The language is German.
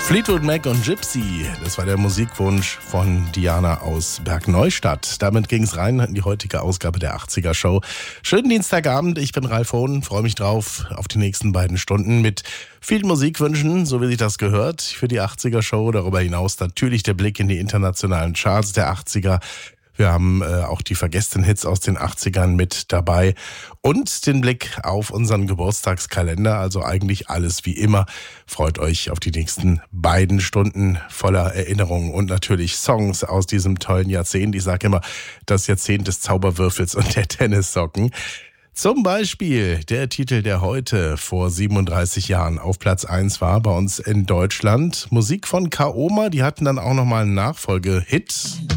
Fleetwood Mac und Gypsy, das war der Musikwunsch von Diana aus Bergneustadt. Damit ging es rein in die heutige Ausgabe der 80er Show. Schönen Dienstagabend, ich bin Ralf Hohn, freue mich drauf auf die nächsten beiden Stunden mit vielen Musikwünschen, so wie sich das gehört, für die 80er Show. Darüber hinaus natürlich der Blick in die internationalen Charts der 80er. Wir haben auch die vergessenen Hits aus den 80ern mit dabei und den Blick auf unseren Geburtstagskalender, also eigentlich alles wie immer. Freut euch auf die nächsten beiden Stunden voller Erinnerungen und natürlich Songs aus diesem tollen Jahrzehnt. Ich sage immer, das Jahrzehnt des Zauberwürfels und der Tennissocken. Zum Beispiel der Titel, der heute vor 37 Jahren auf Platz 1 war bei uns in Deutschland. Musik von Kaoma, die hatten dann auch nochmal einen Nachfolgehit.